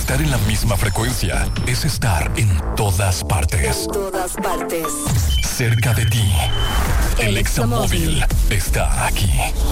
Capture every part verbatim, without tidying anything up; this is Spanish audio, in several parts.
Estar en la misma frecuencia es estar en todas partes. En todas partes. Cerca de ti. El, El Examóvil está aquí.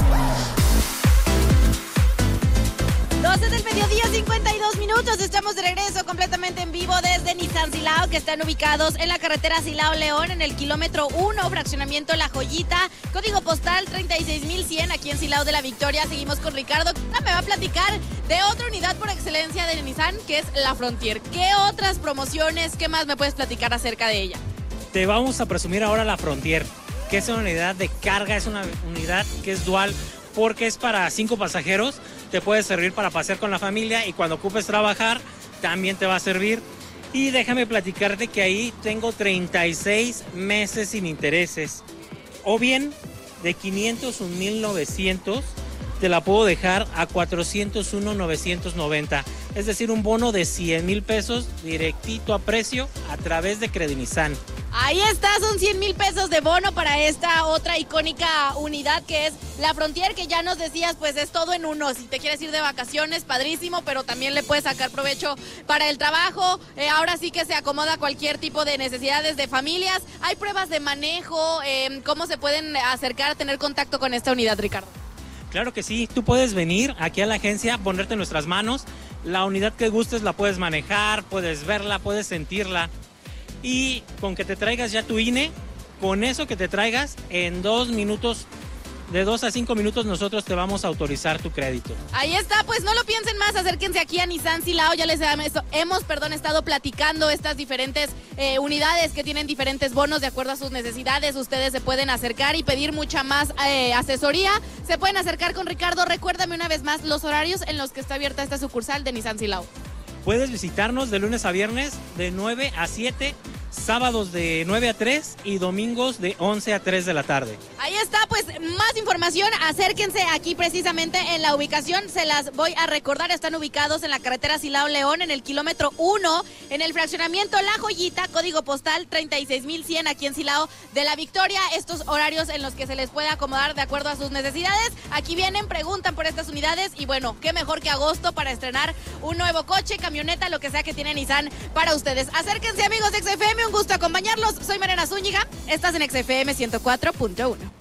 doce del mediodía, cincuenta y dos minutos. Estamos de regreso completamente en vivo desde Nissan Silao, que están ubicados en la carretera Silao-León, en el kilómetro uno, fraccionamiento La Joyita, código postal treinta y seis mil cien, aquí en Silao de la Victoria. Seguimos con Ricardo, que me va a platicar de otra unidad por excelencia de Nissan, que es la Frontier. ¿Qué otras promociones, qué más me puedes platicar acerca de ella? Te vamos a presumir ahora la Frontier, que es una unidad de carga, es una unidad que es dual, porque es para cinco pasajeros, te puede servir para pasear con la familia y cuando ocupes trabajar también te va a servir. Y déjame platicarte que ahí tengo treinta y seis meses sin intereses, o bien de quinientos un mil novecientos te la puedo dejar a cuatrocientos uno mil novecientos noventa, es decir, un bono de cien mil pesos directito a precio a través de Credinizan. Ahí está, son cien mil pesos de bono para esta otra icónica unidad que es la Frontier, que ya nos decías, pues es todo en uno. Si te quieres ir de vacaciones, padrísimo, pero también le puedes sacar provecho para el trabajo. Eh, ahora sí que se acomoda a cualquier tipo de necesidades de familias. Hay pruebas de manejo, eh, ¿cómo se pueden acercar a tener contacto con esta unidad, Ricardo? Claro que sí, tú puedes venir aquí a la agencia, ponerte en nuestras manos. La unidad que gustes la puedes manejar, puedes verla, puedes sentirla. Y con que te traigas ya tu I N E, con eso que te traigas, en dos minutos, de dos a cinco minutos nosotros te vamos a autorizar tu crédito. Ahí está, pues no lo piensen más, acérquense aquí a Nissan Silao, ya les hemos, hemos perdón, estado platicando estas diferentes eh, unidades que tienen diferentes bonos de acuerdo a sus necesidades. Ustedes se pueden acercar y pedir mucha más eh, asesoría, se pueden acercar con Ricardo. Recuérdame una vez más los horarios en los que está abierta esta sucursal de Nissan Silao. Puedes visitarnos de lunes a viernes de nueve a siete, sábados de nueve a tres y domingos de once a tres de la tarde. Ahí está, pues más información, acérquense aquí precisamente en la ubicación, se las voy a recordar, están ubicados en la carretera Silao-León, en el kilómetro uno, en el fraccionamiento La Joyita, código postal treinta y seis mil cien, aquí en Silao de la Victoria. Estos horarios en los que se les puede acomodar de acuerdo a sus necesidades. Aquí vienen, preguntan por estas unidades y bueno, qué mejor que agosto para estrenar un nuevo coche, camioneta, lo que sea que tiene Nissan para ustedes. Acérquense, amigos de X F M, un gusto acompañarlos. Soy Mariana Zúñiga, estás en X F M ciento cuatro punto uno.